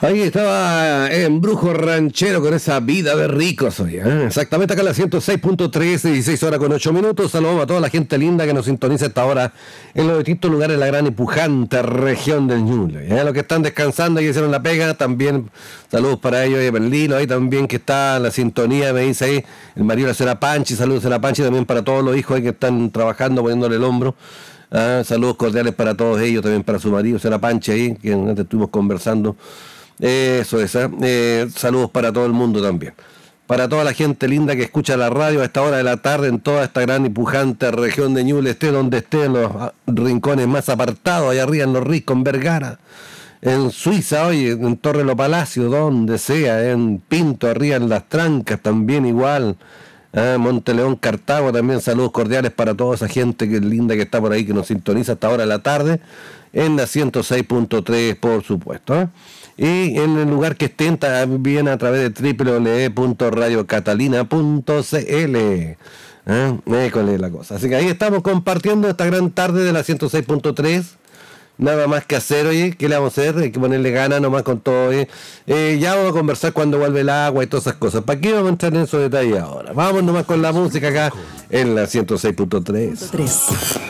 Ahí estaba en Brujo Ranchero con esa vida de ricos hoy, ¿eh? Exactamente acá en la 106.3, 16 horas con 8 minutos. Saludamos a toda la gente linda que nos sintoniza a esta hora en los distintos lugares de la gran y pujante región del Ñuble, ¿eh? Los que están descansando y hicieron la pega, también saludos para ellos. Y Berlino ahí también que está en la sintonía, me dice ahí el marido de la señora Panchi, saludos a la Panchi también para todos los hijos ahí que están trabajando, poniéndole el hombro. Saludos cordiales para todos ellos, también para su marido, señora Panchi ahí, que antes estuvimos conversando. Eso es, saludos para todo el mundo también. Para toda la gente linda que escucha la radio a esta hora de la tarde en toda esta gran y pujante región de Ñuble, esté donde esté, en los rincones más apartados, allá arriba en Los Riscos, en Vergara, en Suiza, oye, en Torre Los Palacios, donde sea, en Pinto, arriba en Las Trancas también igual, Monteleón, Cartago también, saludos cordiales para toda esa gente que linda que está por ahí, que nos sintoniza a esta hora de la tarde, en la 106.3 por supuesto, y en el lugar que estén también a través de www.radiocatalina.cl. ¿Cuál es la cosa? Así que ahí estamos compartiendo esta gran tarde de la 106.3. Nada más que hacer, oye, ¿qué le vamos a hacer? Hay que ponerle ganas nomás con todo, ya vamos a conversar cuando vuelve el agua y todas esas cosas. ¿Para qué vamos a entrar en esos detalles ahora? Vamos nomás con la música acá en la 106.3.